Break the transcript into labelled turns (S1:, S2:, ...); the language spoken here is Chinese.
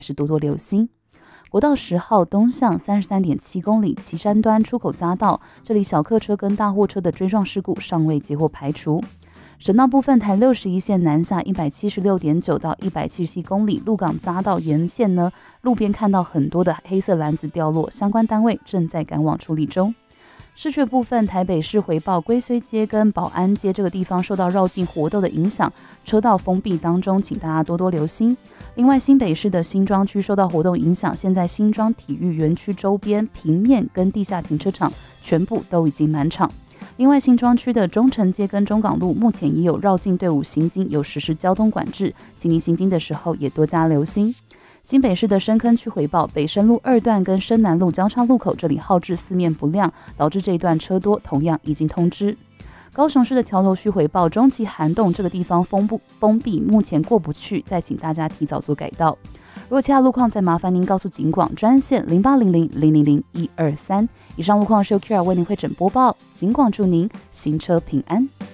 S1: 是多多留心。国道10号东向33.7公里旗山端出口匝道，这里小客车跟大货车的追撞事故尚未截获排除。省道部分，台61线南下176.9到177公里鹿港匝道沿线呢，路边看到很多的黑色篮子掉落，相关单位正在赶往处理中。市区部分，台北市回报龟虽街跟保安街这个地方受到绕境活动的影响，车道封闭当中，请大家多多留心。另外，新北市的新庄区受到活动影响，现在新庄体育园区周边平面跟地下停车场全部都已经满场。另外，新庄区的中城街跟中港路目前也有绕境队伍行经，有实施交通管制，请您行经的时候也多加留心。新北市的深坑区回报，北深路2段跟深南路交叉路口这里号志四面不亮，导致这一段车多，同样已经通知。高雄市的桥头区回报，中期涵洞这个地方封闭，目前过不去，再请大家提早做改道。如果其他路况，再麻烦您告诉警广专线0800000123。以上路况是由 Kira 为您会诊播报，警广祝您行车平安。